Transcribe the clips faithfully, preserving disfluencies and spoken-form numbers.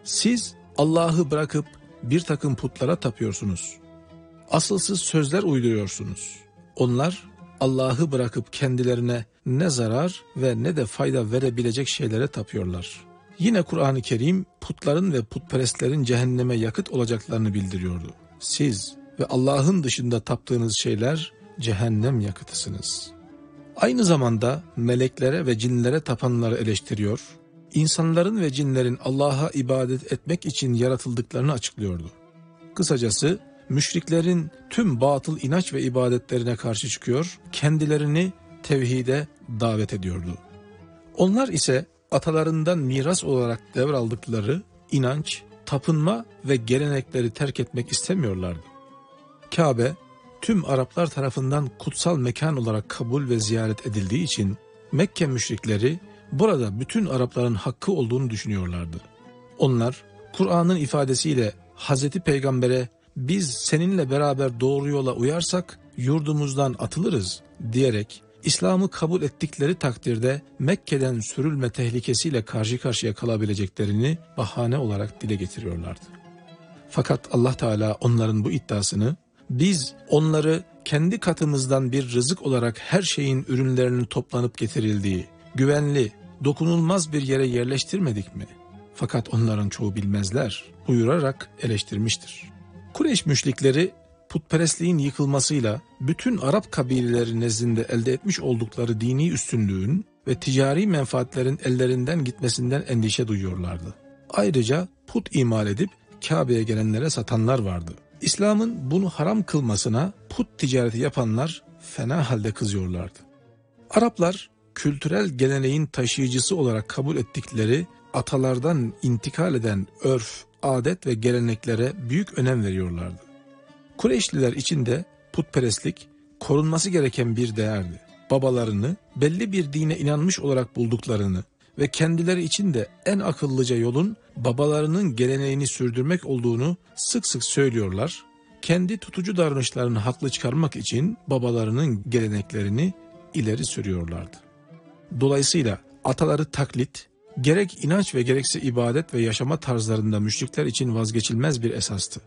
Siz Allah'ı bırakıp bir takım putlara tapıyorsunuz. Asılsız sözler uyduruyorsunuz. Onlar Allah'ı bırakıp kendilerine ne zarar ve ne de fayda verebilecek şeylere tapıyorlar. Yine Kur'an-ı Kerim putların ve putperestlerin cehenneme yakıt olacaklarını bildiriyordu. Siz ve Allah'ın dışında taptığınız şeyler cehennem yakıtısınız. Aynı zamanda meleklere ve cinlere tapanları eleştiriyor, insanların ve cinlerin Allah'a ibadet etmek için yaratıldıklarını açıklıyordu. Kısacası müşriklerin tüm batıl inanç ve ibadetlerine karşı çıkıyor, kendilerini tevhide davet ediyordu. Onlar ise atalarından miras olarak devraldıkları inanç, tapınma ve gelenekleri terk etmek istemiyorlardı. Kabe, tüm Araplar tarafından kutsal mekan olarak kabul ve ziyaret edildiği için Mekke müşrikleri burada bütün Arapların hakkı olduğunu düşünüyorlardı. Onlar Kur'an'ın ifadesiyle Hazreti Peygamber'e biz seninle beraber doğru yola uyarsak yurdumuzdan atılırız diyerek İslam'ı kabul ettikleri takdirde Mekke'den sürülme tehlikesiyle karşı karşıya kalabileceklerini bahane olarak dile getiriyorlardı. Fakat Allah Teala onların bu iddiasını biz onları kendi katımızdan bir rızık olarak her şeyin ürünlerinin toplanıp getirildiği, güvenli, dokunulmaz bir yere yerleştirmedik mi? Fakat onların çoğu bilmezler buyurarak eleştirmiştir. Kureyş müşrikleri putperestliğin yıkılmasıyla bütün Arap kabileleri nezdinde elde etmiş oldukları dini üstünlüğün ve ticari menfaatlerin ellerinden gitmesinden endişe duyuyorlardı. Ayrıca put imal edip Kabe'ye gelenlere satanlar vardı. İslam'ın bunu haram kılmasına put ticareti yapanlar fena halde kızıyorlardı. Araplar kültürel geleneğin taşıyıcısı olarak kabul ettikleri atalardan intikal eden örf, adet ve geleneklere büyük önem veriyorlardı. Kureyşliler için de putperestlik korunması gereken bir değerdi. Babalarını belli bir dine inanmış olarak bulduklarını ve kendileri için de en akıllıca yolun babalarının geleneğini sürdürmek olduğunu sık sık söylüyorlar. Kendi tutucu davranışlarını haklı çıkarmak için babalarının geleneklerini ileri sürüyorlardı. Dolayısıyla ataları taklit, gerek inanç ve gerekse ibadet ve yaşama tarzlarında müşrikler için vazgeçilmez bir esastı.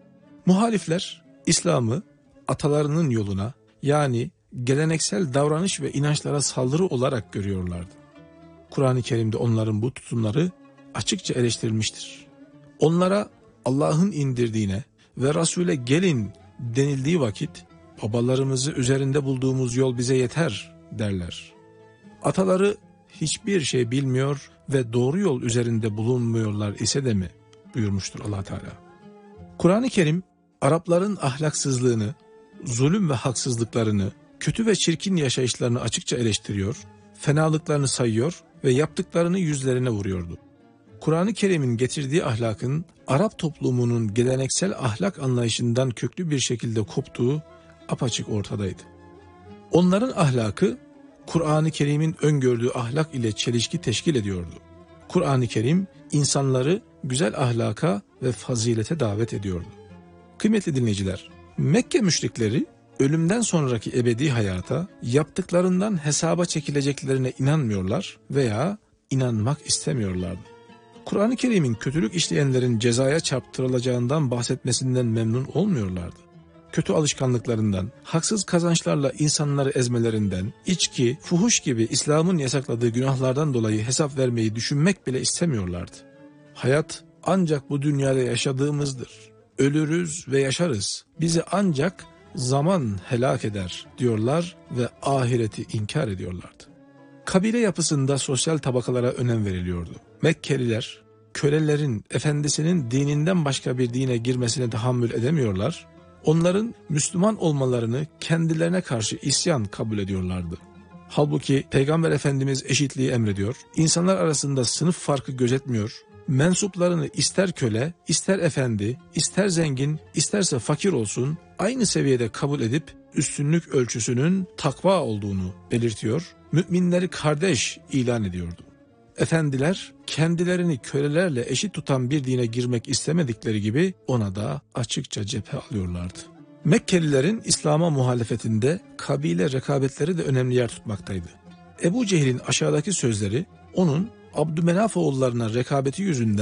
Muhalifler İslam'ı atalarının yoluna yani geleneksel davranış ve inançlara saldırı olarak görüyorlardı. Kur'an-ı Kerim'de onların bu tutumları açıkça eleştirilmiştir. Onlara Allah'ın indirdiğine ve Resul'e gelin denildiği vakit babalarımızı üzerinde bulduğumuz yol bize yeter derler. Ataları hiçbir şey bilmiyor ve doğru yol üzerinde bulunmuyorlar ise de mi buyurmuştur Allah Teala. Kur'an-ı Kerim Arapların ahlaksızlığını, zulüm ve haksızlıklarını, kötü ve çirkin yaşayışlarını açıkça eleştiriyor, fenalıklarını sayıyor ve yaptıklarını yüzlerine vuruyordu. Kur'an-ı Kerim'in getirdiği ahlakın Arap toplumunun geleneksel ahlak anlayışından köklü bir şekilde koptuğu apaçık ortadaydı. Onların ahlakı Kur'an-ı Kerim'in öngördüğü ahlak ile çelişki teşkil ediyordu. Kur'an-ı Kerim insanları güzel ahlaka ve fazilete davet ediyordu. Kıymetli dinleyiciler, Mekke müşrikleri ölümden sonraki ebedi hayata yaptıklarından hesaba çekileceklerine inanmıyorlar veya inanmak istemiyorlardı. Kur'an-ı Kerim'in kötülük işleyenlerin cezaya çarptırılacağından bahsetmesinden memnun olmuyorlardı. Kötü alışkanlıklarından, haksız kazançlarla insanları ezmelerinden, içki, fuhuş gibi İslam'ın yasakladığı günahlardan dolayı hesap vermeyi düşünmek bile istemiyorlardı. Hayat ancak bu dünyada yaşadığımızdır. Ölürüz ve yaşarız. Bizi ancak zaman helak eder diyorlar ve ahireti inkar ediyorlardı. Kabile yapısında sosyal tabakalara önem veriliyordu. Mekkeliler, kölelerin efendisinin dininden başka bir dine girmesine tahammül edemiyorlar, onların Müslüman olmalarını kendilerine karşı isyan kabul ediyorlardı. Halbuki Peygamber Efendimiz eşitliği emrediyor, insanlar arasında sınıf farkı gözetmiyor, mensuplarını ister köle, ister efendi, ister zengin, isterse fakir olsun aynı seviyede kabul edip üstünlük ölçüsünün takva olduğunu belirtiyor, müminleri kardeş ilan ediyordu. Efendiler kendilerini kölelerle eşit tutan bir dine girmek istemedikleri gibi ona da açıkça cephe alıyorlardı. Mekkelilerin İslam'a muhalefetinde kabile rekabetleri de önemli yer tutmaktaydı. Ebu Cehil'in aşağıdaki sözleri onun Abdümenaf oğullarına rekabeti yüzünden